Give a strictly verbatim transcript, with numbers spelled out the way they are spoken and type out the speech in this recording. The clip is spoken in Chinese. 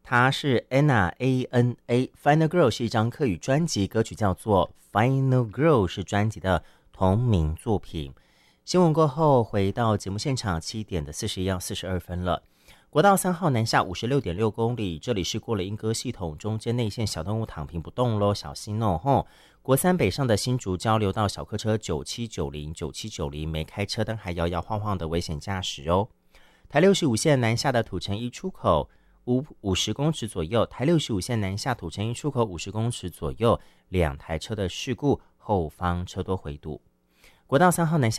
它是 Anna A N A Final Girl 是一张客语专辑，歌曲叫做 Final Girl 是专辑的同名作品。新闻过后回到节目现场，七点的四十一要四十二分了。国道三号南下五十六点六公里，这里是过了莺歌系统，中间内线小动物躺平不动咯，小心哦吼。国三北上的新竹交流道小客车九七九零 九七九零没开车灯还摇摇晃晃的危险驾驶哦。台六十五线南下的土城一出口五五十公尺左右，台六十五线南下土城一出口五十公尺左右，两台车的事故，后方车多回堵。国道三号南下